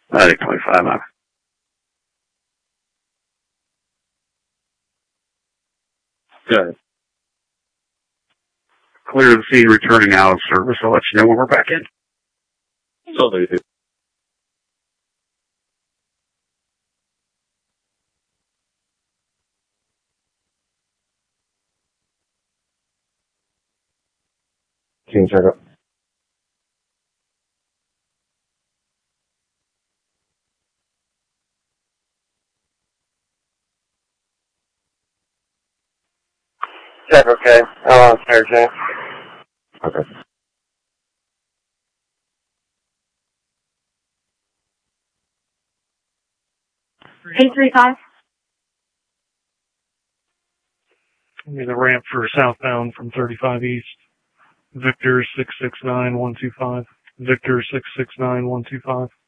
I think 25 miles. Good. Clear the scene, returning out of service. I'll let you know when we're back in. So they do. Can you check up? Check, okay. How long is fair, Jack? Okay. 835. Give me the ramp for southbound from 35 East. Victor 669125. Victor 669125.